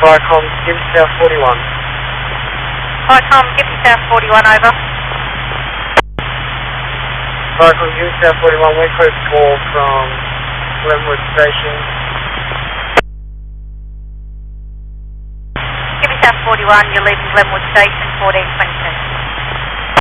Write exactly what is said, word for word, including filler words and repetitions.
Viacom, give me South forty-one. Viacom, give me South forty-one, over. Viacom, give me South forty-one, West Coast call from Glenwood Station. Give me South forty-one, you're leaving Glenwood Station, fourteen twenty-two.